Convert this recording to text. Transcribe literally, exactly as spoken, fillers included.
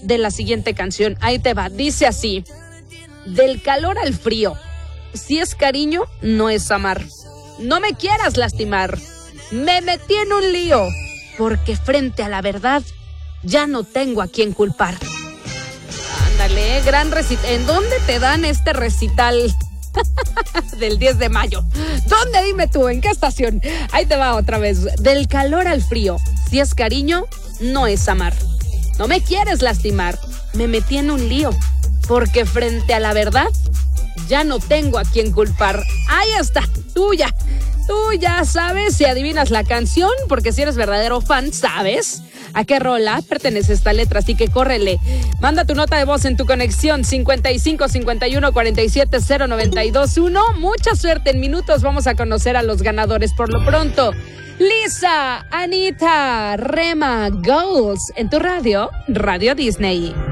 de la siguiente canción. Ahí te va, dice así: del calor al frío, si es cariño, no es amar. No me quieras lastimar, me metí en un lío, porque frente a la verdad ya no tengo a quién culpar. Ándale, gran recital. ¿En dónde te dan este recital del diez de mayo? ¿Dónde? Dime tú, ¿en qué estación? Ahí te va otra vez. Del calor al frío, si es cariño, no es amar. No me quieres lastimar, me metí en un lío, porque frente a la verdad ya no tengo a quién culpar. Ahí está, tuya. Tú ya sabes si adivinas la canción, porque si eres verdadero fan, sabes a qué rola pertenece esta letra, así que córrele. Manda tu nota de voz en tu conexión cincuenta y cinco cincuenta y uno cuarenta y siete cero noventa y dos uno. Mucha suerte, en minutos vamos a conocer a los ganadores. Por lo pronto, Lisa, Anita, Rema, Goals, en tu radio, Radio Disney.